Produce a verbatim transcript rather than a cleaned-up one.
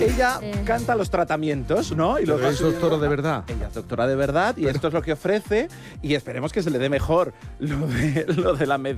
ella Sí. canta los tratamientos, ¿no? Y Pero los va es doctora subiendo. de verdad. Ella es doctora de verdad y esto es lo que ofrece y esperemos que se le dé mejor lo de, lo de la medicina.